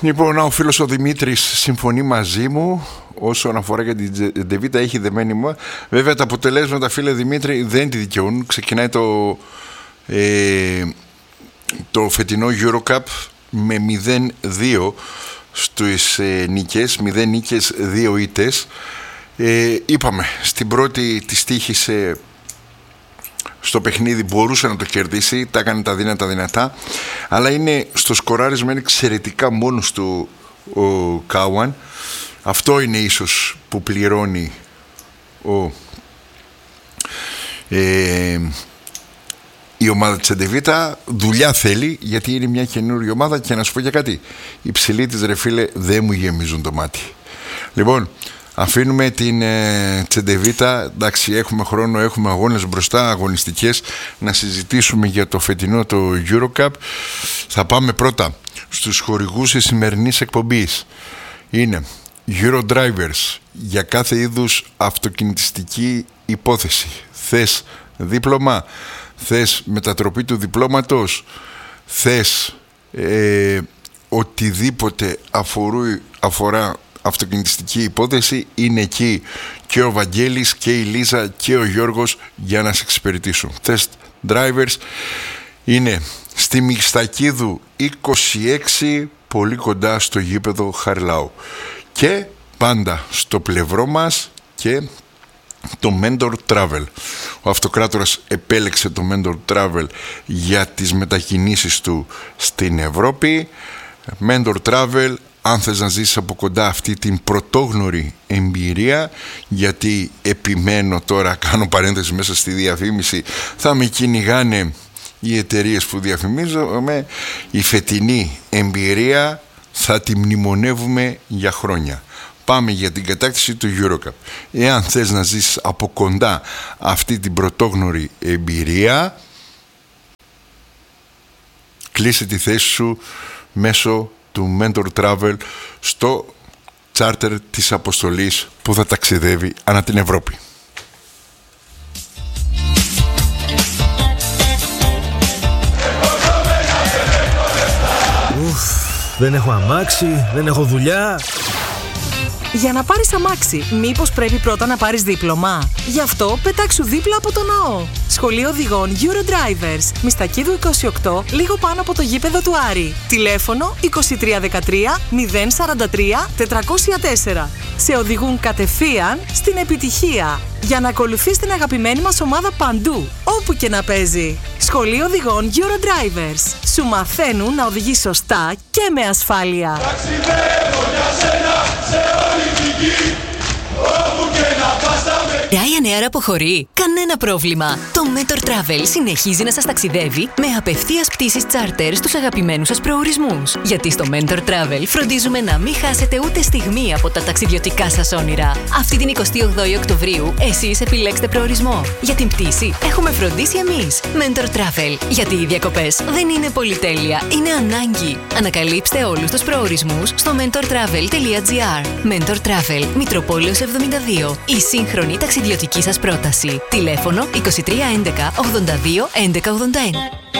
Λοιπόν, ο φίλος ο Δημήτρης συμφωνεί μαζί μου όσον αφορά για την Τσεντεβίτα, έχει δεμένη μου. Βέβαια τα αποτελέσματα, φίλε Δημήτρη, δεν τη δικαιούν. Ξεκινάει το φετινό Eurocup με 0-2 στις νίκες, 0 νίκες, 2 ήττες. Είπαμε, στην πρώτη της τύχησε στο παιχνίδι, μπορούσε να το κερδίσει, τα έκανε τα δυνατά, αλλά είναι στο σκοράρισμα, είναι εξαιρετικά μόνος του ο Κάουαν. Αυτό είναι ίσως που πληρώνει η ομάδα της Τσεντεβίτα. Δουλειά θέλει, γιατί είναι μια καινούργια ομάδα, και να σου πω για κάτι, οι ψηλοί της, ρε φίλε, δεν μου γεμίζουν το μάτι. Λοιπόν, αφήνουμε την Τσεντεβίτα, εντάξει, έχουμε χρόνο, έχουμε αγώνες μπροστά, αγωνιστικές, να συζητήσουμε για το φετινό το Eurocup. Θα πάμε πρώτα στους χορηγούς της σημερινής εκπομπής. Είναι Eurodrivers, για κάθε είδους αυτοκινητιστική υπόθεση. Θες δίπλωμα, θες μετατροπή του διπλώματος, θες οτιδήποτε αφορά αυτοκινητιστική υπόθεση, είναι εκεί και ο Βαγγέλης και η Λίζα και ο Γιώργος για να σε εξυπηρετήσουν. Test Drivers είναι στη Μιστακίδου 26, πολύ κοντά στο γήπεδο Χαριλάου, και πάντα στο πλευρό μας και το Mentor Travel. Ο αυτοκράτορας επέλεξε το Mentor Travel για τις μετακινήσεις του στην Ευρώπη. Mentor Travel, αν θες να ζήσεις από κοντά αυτή την πρωτόγνωρη εμπειρία, γιατί επιμένω τώρα, κάνω παρένθεση μέσα στη διαφήμιση, θα με κυνηγάνε οι εταιρείες που διαφημίζομαι, η φετινή εμπειρία θα τη μνημονεύουμε για χρόνια. Πάμε για την κατάκτηση του Eurocup. Εάν θες να ζήσεις από κοντά αυτή την πρωτόγνωρη εμπειρία, κλείσε τη θέση σου μέσω του Mentor Travel στο charter της αποστολής που θα ταξιδεύει ανά την Ευρώπη. Δεν έχω αμάξι, δεν έχω δουλειά. Για να πάρεις αμάξι, μήπως πρέπει πρώτα να πάρεις δίπλωμα? Γι' αυτό πετάξου δίπλα από το ναό. Σχολείο Οδηγών Eurodrivers, Μιστακίδου 28, λίγο πάνω από το γήπεδο του Άρη. Τηλέφωνο 2313 043 404. Σε οδηγούν κατευθείαν στην επιτυχία, για να ακολουθείς την αγαπημένη μας ομάδα παντού, όπου και να παίζει. Σχολείο Οδηγών Eurodrivers. Σου μαθαίνουν να οδηγείς σωστά και με ασφάλεια. Ταξιδεύω για σένα σε όλη τη γη, όπου και να πας θα με... Ryanair αποχωρεί. Κανένα πρόβλημα. Το Mentor Travel συνεχίζει να σας ταξιδεύει με απευθείας πτήσεις charter στους αγαπημένους σας προορισμούς. Γιατί στο Mentor Travel φροντίζουμε να μην χάσετε ούτε στιγμή από τα ταξιδιωτικά σας όνειρα. Αυτή την 28η Οκτωβρίου εσείς επιλέξτε προορισμό. Για την πτήση έχουμε φροντίσει εμείς. Mentor Travel. Γιατί οι διακοπές δεν είναι πολυτέλεια, είναι ανάγκη. Ανακαλύψτε όλους τους προορισμούς στο mentortravel.gr. Mentor Travel, Μητροπόλεως 72. Η σύγχρονη ταξιδιωτική σας πρόταση. Τηλέφωνο 2311 82 1181.